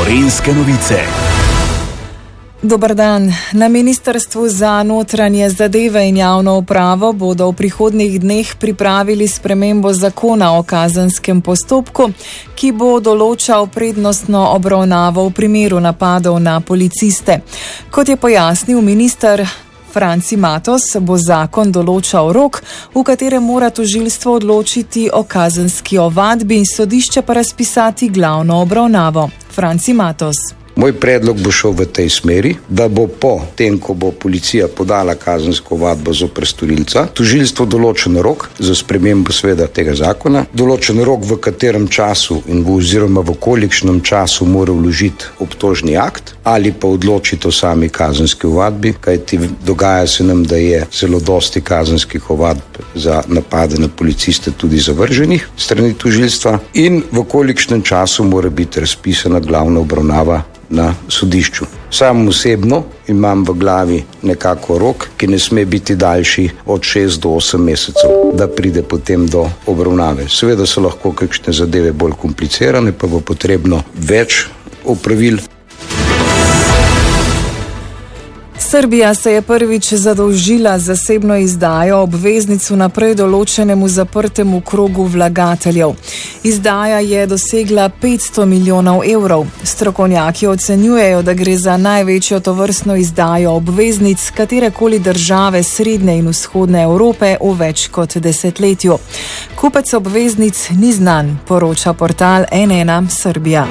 Gorenjske novice. Dober dan. Na Ministrstvu za notranje zadeve in javno upravo bodo v prihodnjih dneh pripravili spremembo zakona o kazenskem postopku, ki bo določal prednostno obravnavo v primeru napadov na policiste. Kot je pojasnil minister Franci Matos, bo zakon določal rok, v katerem mora tožilstvo odločiti o kazenski ovadbi in sodišče pa razpisati glavno obravnavo. Franci Matos. Moj predlog bo šel v tej smeri, da bo po tem, ko bo policija podala kazensko ovadbo zoper storilca, tožilstvo določen rok za spremembo seveda tega zakona, določen rok, v katerem času in oziroma v kolikšnem času mora vložiti obtožni akt ali pa odločiti o sami kazenski ovadbi, kajti dogaja se nam, da je zelo dosti kazenskih ovadb za napade na policiste tudi zavrženih strani tožilstva in v kolikšnem času mora biti razpisana glavna obravnava na sodišču. Sam osebno imam v glavi nekako rok, ki ne sme biti daljši od 6 do 8 mesecev, da pride potem do obravnave. Seveda so lahko kakšne zadeve bolj komplicirane, pa bo potrebno več opravil. Srbija se je prvič zadolžila z zasebno izdajo obveznic v naprej določenemu zaprtemu krogu vlagateljev. Izdaja je dosegla 500 milijonov evrov. Strokovnjaki ocenjujejo, da gre za največjo tovrstno izdajo obveznic katerekoli države srednje in vzhodne Evrope v več kot desetletju. Kupec obveznic ni znan, poroča portal N1 Srbija.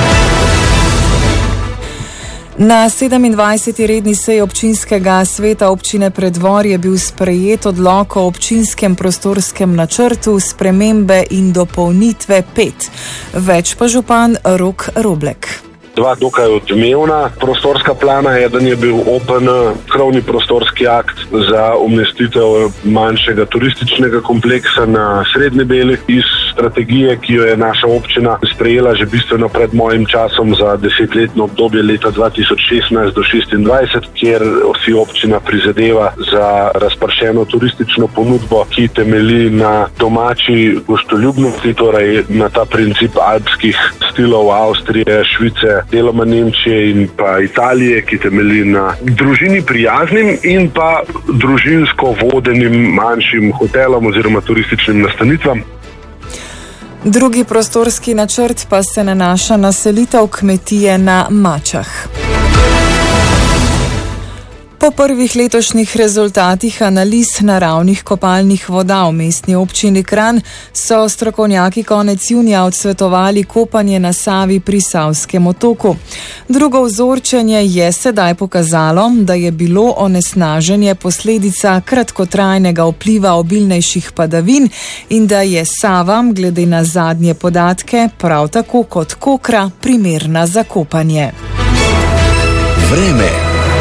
Na 27. redni seji občinskega sveta občine Preddvor je bil sprejet odlok o občinskem prostorskem načrtu spremembe in dopolnitve 5. Več pa župan Rok Roblek. Dva dokaj odmevna prostorska plana. Eden je bil OPN, krovni prostorski akt za umestitev manjšega turističnega kompleksa na Srednji Beli iz strategije, ki jo je naša občina sprejela že bistveno pred mojim časom za 10-letno obdobje leta 2016 do 2026, kjer si občina prizadeva za razpršeno turistično ponudbo, ki temelji na domači gostoljubnosti, torej na ta princip alpskih stilov Avstrije, Švice, deloma Nemčije in pa Italije, ki temelji na družini prijaznim in pa družinsko vodenim manjšim hotelom oziroma turističnim nastanitvam. Drugi prostorski načrt pa se nanaša na selitev kmetije na Mačah. Po prvih letošnjih rezultatih analiz naravnih kopalnih voda v mestni občini Kranj so strokovnjaki konec junija odsvetovali kopanje na Savi pri Savskem otoku. Drugo vzorčenje je sedaj pokazalo, da je bilo onesnaženje posledica kratkotrajnega vpliva obilnejših padavin in da je Sava, glede na zadnje podatke, prav tako kot Kokra, primerna za kopanje. Vreme.